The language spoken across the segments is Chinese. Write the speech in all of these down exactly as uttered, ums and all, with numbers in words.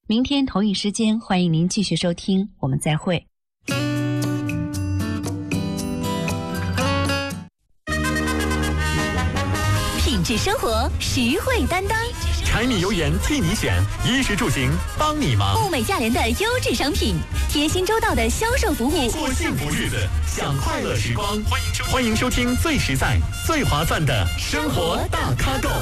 明天同一时间，欢迎您继续收听，我们再会。 品质生活，实惠担当。 柴米油盐替你选，衣食住行帮你忙。 物美价廉的优质商品，贴心周到的销售服务， 过幸福日子，享快乐时光。欢迎收欢迎收听最实在、最划算的生活大咖购。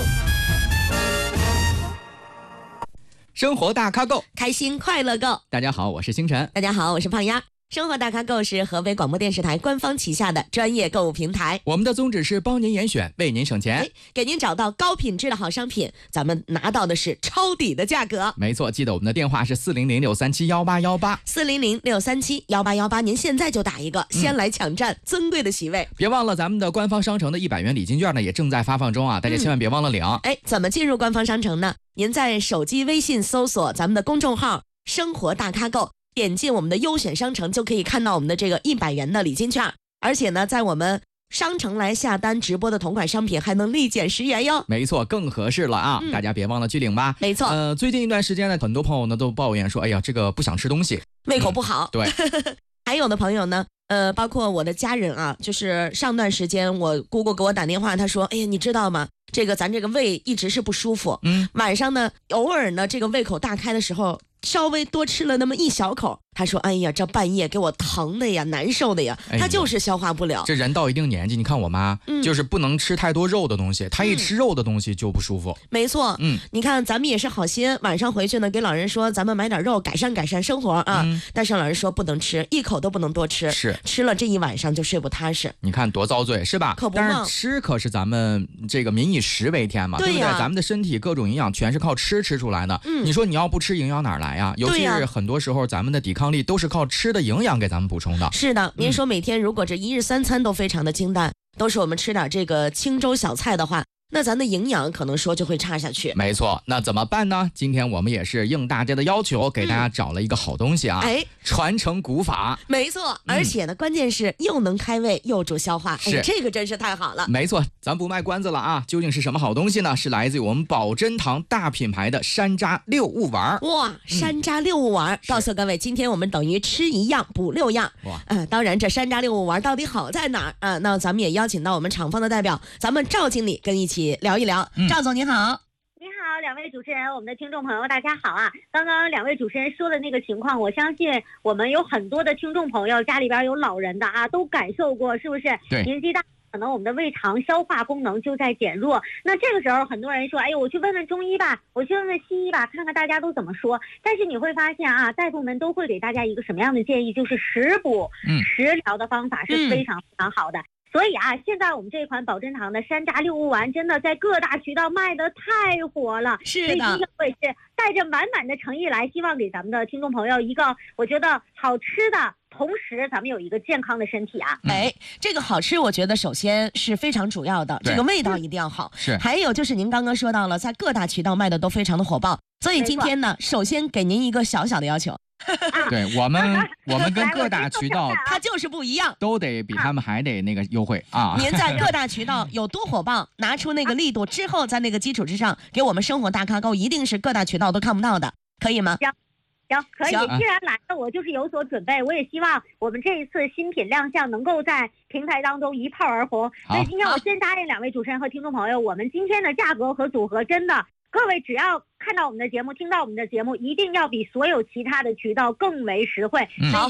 生活大咖购， 开心快乐购。 大家好，我是星辰。 大家好，我是胖丫。生活大咖购是河北广播电视台官方旗下的专业购物平台， 我们的宗旨是帮您严选，为您省钱， 给您找到高品质的好商品，咱们拿到的是抄底的价格。 没错，记得我们的电话是四零零六三七幺八幺八， 四零零六三七幺八幺八，您现在就打一个，先来抢占尊贵的席位。 嗯、别忘了咱们的官方商城的一百元礼金券呢，也正在发放中啊，大家千万别忘了领。 嗯、哎，怎么进入官方商城呢？您在手机微信搜索咱们的公众号“生活大咖购”。点进我们的优选商城，就可以看到我们的这个一百元的礼金券，而且呢，在我们商城来下单直播的同款商品还能立减十元哟。 没错，更合适了啊！嗯、大家别忘了去领吧。 没错， 呃，最近一段时间呢，很多朋友呢都抱怨说，哎呀，这个不想吃东西， 胃口不好。 嗯、对， 还有的朋友呢，呃，包括我的家人啊，就是上段时间我姑姑给我打电话，她说，哎呀，你知道吗？这个咱这个胃一直是不舒服，嗯，晚上呢，偶尔呢，这个胃口大开的时候。稍微多吃了那么一小口，他说：“哎呀，这半夜给我疼的呀，难受的呀，他就是消化不了。哎” 这人到一定年纪，你看我妈，嗯、就是不能吃太多肉的东西，她一吃肉的东西就不舒服。 嗯、没错，嗯，你看咱们也是好心，晚上回去呢，给老人说咱们买点肉，改善改善生活啊。嗯、但是老人说不能吃，一口都不能多吃， 是吃了这一晚上就睡不踏实。 你看多遭罪是吧？ 可不但是吃可是咱们这个民以食为天嘛，对不对？咱们的身体各种营养全是靠吃吃出来的。嗯、你说你要不吃营养哪来呀？尤其是很多时候咱们的抵抗力都是靠吃的营养给咱们补充的。 是的，您说每天如果这一日三餐都非常的清淡，都是我们吃点这个清粥小菜的话，那咱的营养可能说就会差下去。 没错，那怎么办呢？今天我们也是应大家的要求，给大家找了一个好东西啊，哎、嗯，传承古法。 没错，而且呢，嗯、关键是又能开胃又助消化， 是、 哎、这个真是太好了。 没错，咱不卖关子了啊，究竟是什么好东西呢？是来自于我们宝珍堂大品牌的山楂六物丸。 哇，山楂六物丸，嗯、告诉各位，今天我们等于吃一样补六样。哇，呃，当然这山楂六物丸到底好在哪儿啊、呃？那咱们也邀请到我们厂方的代表，咱们赵经理跟一起聊一聊。嗯、赵总您好。 你好，两位主持人，我们的听众朋友大家好啊！刚刚两位主持人说的那个情况，我相信我们有很多的听众朋友家里边有老人的啊，都感受过，是不是？ 对， 年纪大可能我们的胃肠消化功能就在减弱，那这个时候很多人说，哎呦，我去问问中医吧，我去问问西医吧，看看大家都怎么说。但是你会发现啊，大夫们都会给大家一个什么样的建议，就是食补、嗯、食疗的方法是非常非常好的。嗯所以啊，现在我们这款宝珍堂的山楂六物丸真的在各大渠道卖的太火了。 是的， 所以我也是带着满满的诚意来，希望给咱们的听众朋友一个我觉得好吃的，同时咱们有一个健康的身体啊。 哎，这个好吃，我觉得首先是非常主要的，这个味道一定要好。 是， 还有就是您刚刚说到了，在各大渠道卖的都非常的火爆，所以今天呢，首先给您一个小小的要求。 对我们，我们跟各大渠道它就是不一样， 都得比他们还得那个优惠啊！ 您在各大渠道有多火爆，拿出那个力度之后，在那个基础之上，给我们生活大咖购，一定是各大渠道都看不到的，可以吗？ 行，行，可以。既然来了，我就是有所准备。我也希望我们这一次新品亮相能够在平台当中一炮而红。所以今天我先答应两位主持人和听众朋友，我们今天的价格和组合真的。各位只要看到我们的节目，听到我们的节目，一定要比所有其他的渠道更为实惠。 嗯、好。